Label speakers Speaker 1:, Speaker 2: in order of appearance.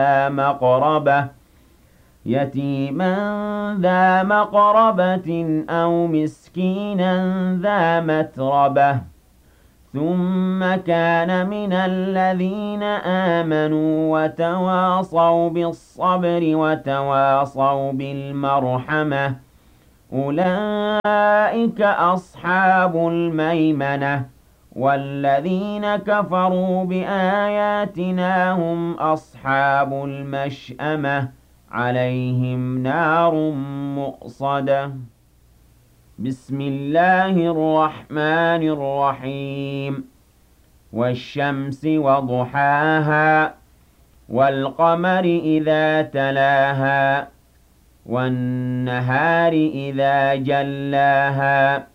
Speaker 1: ذا مقربة يتيما ذا مقربة أو مسكينا ذا متربة ثم كان من الذين آمنوا وتواصوا بالصبر وتواصوا بالمرحمة أولئك أصحاب الميمنة والذين كفروا بآياتنا هم أصحاب المشأمة عليهم نار مؤصدة بسم الله الرحمن الرحيم والشمس وضحاها والقمر إذا تلاها والنهار إذا جلاها